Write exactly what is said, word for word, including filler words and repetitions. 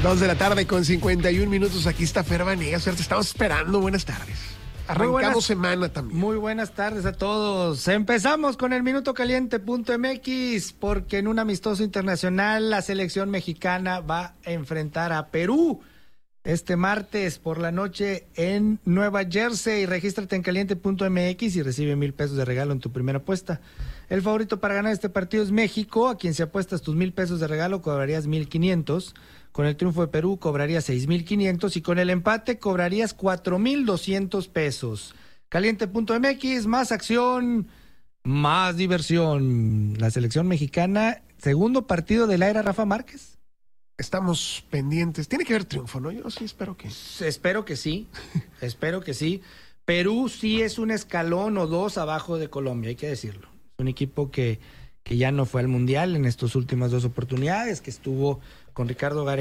Dos de la tarde con cincuenta y un minutos. Aquí está Fer Vanegas. Fer, te estamos esperando. Buenas tardes. Arrancamos buenas, semana también. Muy buenas tardes a todos. Empezamos con el minuto caliente punto m x porque en un amistoso internacional la selección mexicana va a enfrentar a Perú este martes por la noche en Nueva Jersey. Regístrate en caliente punto m x y recibe mil pesos de regalo en tu primera apuesta. El favorito para ganar este partido es México, a quien si apuestas tus mil pesos de regalo cobrarías mil quinientos. Con el triunfo de Perú cobrarías seis mil quinientos y con el empate cobrarías cuatro mil doscientos pesos. caliente punto m x, más acción, más diversión. La selección mexicana, segundo partido de la era Rafa Márquez. Estamos pendientes. Tiene que haber triunfo, ¿no? Yo sí espero que. Espero que sí, espero que sí. Perú sí es un escalón o dos abajo de Colombia, hay que decirlo. Es un equipo que, que ya no fue al Mundial en estas últimas dos oportunidades, que estuvo con Ricardo Gareca